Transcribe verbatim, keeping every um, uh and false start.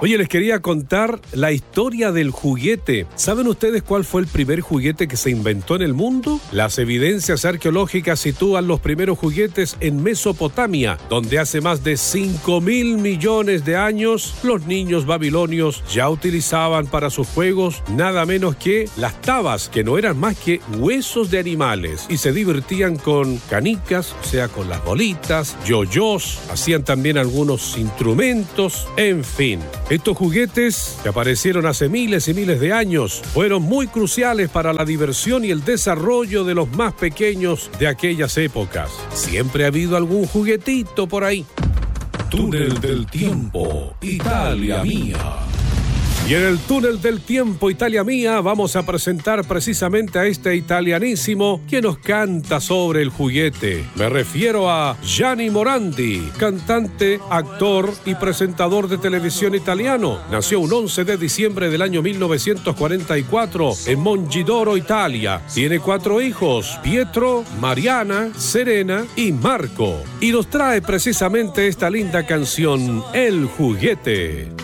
Oye, les quería contar la historia del juguete. ¿Saben ustedes cuál fue el primer juguete que se inventó en el mundo? Las evidencias arqueológicas sitúan los primeros juguetes en Mesopotamia, donde hace más de cinco mil millones de años los niños babilonios ya utilizaban para sus juegos nada menos que las tabas, que no eran más que huesos de animales, y se divertían con canicas, o sea, con las bolitas, yoyos, hacían también algunos instrumentos, en fin. Estos juguetes, que aparecieron hace miles y miles de años, fueron muy cruciales para la diversión y el desarrollo de los más pequeños de aquellas épocas. Siempre ha habido algún juguetito por ahí. Túnel del Tiempo, Italia Mía. Y en el Túnel del Tiempo, Italia Mía, vamos a presentar precisamente a este italianísimo que nos canta sobre el juguete. Me refiero a Gianni Morandi, cantante, actor y presentador de televisión italiano. Nació un once de diciembre del año mil novecientos cuarenta y cuatro en Mongidoro, Italia. Tiene cuatro hijos, Pietro, Mariana, Serena y Marco. Y nos trae precisamente esta linda canción, El Juguete.